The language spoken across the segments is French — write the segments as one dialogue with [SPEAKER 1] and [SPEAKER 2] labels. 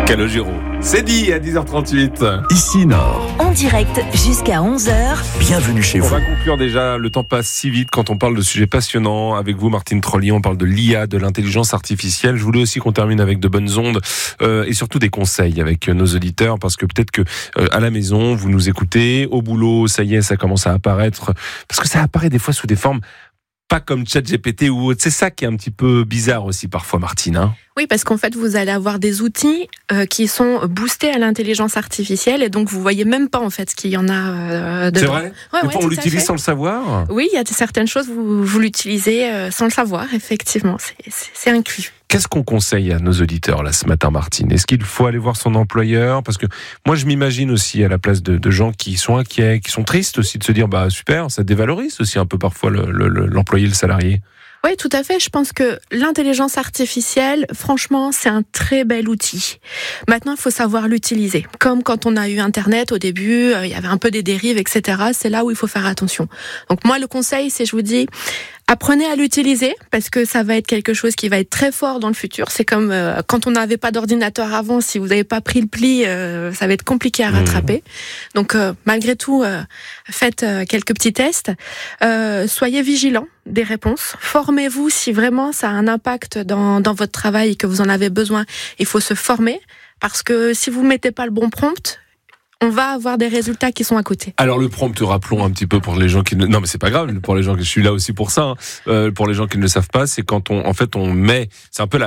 [SPEAKER 1] Calogero. C'est dit à 10h38.
[SPEAKER 2] Ici Nord.
[SPEAKER 3] En direct jusqu'à 11h.
[SPEAKER 2] Bienvenue chez
[SPEAKER 1] On
[SPEAKER 2] vous.
[SPEAKER 1] va conclure déjà, le temps passe si vite quand on parle de sujets passionnants. Avec vous, Martine Trollier, on parle de l'IA, de l'intelligence artificielle. Je voulais aussi qu'on termine avec de bonnes ondes et surtout des conseils avec nos auditeurs, parce que peut-être que à la maison, vous nous écoutez, au boulot, ça y est, ça commence à apparaître, parce que ça apparaît des fois sous des formes pas comme ChatGPT ou autre. C'est ça qui est un petit peu bizarre aussi parfois, Martine, hein.
[SPEAKER 4] Oui, parce qu'en fait, vous allez avoir des outils qui sont boostés à l'intelligence artificielle, et donc vous voyez même pas en fait ce qu'il y en a dedans.
[SPEAKER 1] C'est vrai ?
[SPEAKER 4] Ouais,
[SPEAKER 1] Des fois, on l'utilise sans le savoir ?
[SPEAKER 4] Oui, il y a certaines choses, vous l'utilisez sans le savoir, effectivement, c'est inclus.
[SPEAKER 1] Qu'est-ce qu'on conseille à nos auditeurs là ce matin, Martine ? Est-ce qu'il faut aller voir son employeur ? Parce que moi, je m'imagine aussi à la place de gens qui sont inquiets, qui sont tristes aussi, de se dire bah super, ça dévalorise aussi un peu parfois l'employé, le salarié.
[SPEAKER 4] Oui, tout à fait. Je pense que l'intelligence artificielle, franchement, c'est un très bel outil. Maintenant, il faut savoir l'utiliser. Comme quand on a eu Internet au début, il y avait un peu des dérives, etc. C'est là où il faut faire attention. Donc moi, le conseil, c'est, je vous dis, apprenez à l'utiliser, parce que ça va être quelque chose qui va être très fort dans le futur. C'est comme quand on n'avait pas d'ordinateur avant, si vous n'avez pas pris le pli, ça va être compliqué à rattraper. Donc malgré tout, faites quelques petits tests. Soyez vigilants des réponses. Formez-vous si vraiment ça a un impact dans votre travail et que vous en avez besoin. Il faut se former, parce que si vous ne mettez pas le bon prompt, on va avoir des résultats qui sont à côté. Alors
[SPEAKER 1] le prompt, rappelons un petit peu pour les gens qui ne... Non mais c'est pas grave, pour les gens, je suis là aussi pour ça, hein. Pour les gens qui ne le savent pas, c'est quand on met, c'est un peu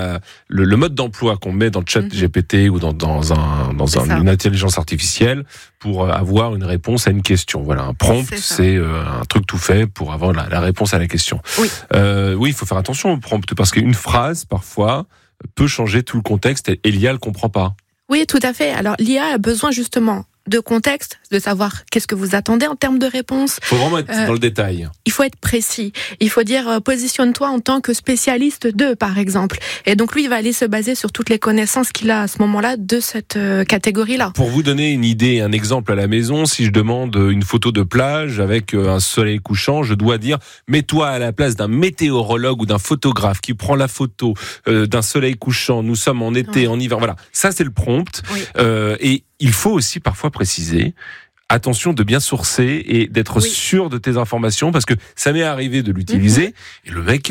[SPEAKER 1] le mode d'emploi qu'on met dans le chat GPT ou dans une intelligence artificielle pour avoir une réponse à une question. Voilà, un prompt, c'est un truc tout fait pour avoir la réponse à la question. Oui, il faut faire attention au prompt, parce qu'une phrase, parfois, peut changer tout le contexte et l'IA le comprend pas.
[SPEAKER 4] Oui, tout à fait. Alors, l'IA a besoin justement de contexte, de savoir qu'est-ce que vous attendez en termes de réponse.
[SPEAKER 1] Il faut vraiment être dans le détail.
[SPEAKER 4] Il faut être précis. Il faut dire, positionne-toi en tant que spécialiste de, par exemple. Et donc, lui, il va aller se baser sur toutes les connaissances qu'il a à ce moment-là de cette catégorie-là.
[SPEAKER 1] Pour vous donner une idée, un exemple à la maison, si je demande une photo de plage avec un soleil couchant, je dois dire, mets-toi à la place d'un météorologue ou d'un photographe qui prend la photo d'un soleil couchant. Nous sommes en été, en hiver. Voilà. Ça, c'est le prompt. Oui. Et il faut aussi parfois préciser, attention de bien sourcer et d'être sûr de tes informations, parce que ça m'est arrivé de l'utiliser et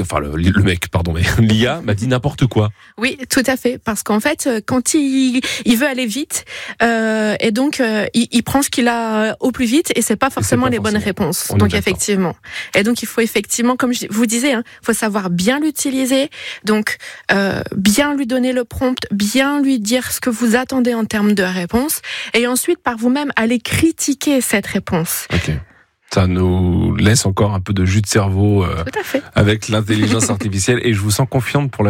[SPEAKER 1] l'IA m'a dit n'importe quoi. Oui,
[SPEAKER 4] tout à fait, parce qu'en fait, quand il veut aller vite, et donc il prend ce qu'il a au plus vite, et c'est pas forcément les bonnes réponses. Donc effectivement, et donc il faut effectivement, comme je vous disais, faut savoir bien l'utiliser. Donc bien lui donner le prompt, bien lui dire ce que vous attendez en termes de réponse, et ensuite par vous-même aller critiquer cette réponse.
[SPEAKER 1] Ok. Ça nous laisse encore un peu de jus de cerveau avec l'intelligence artificielle, et je vous sens confiante pour la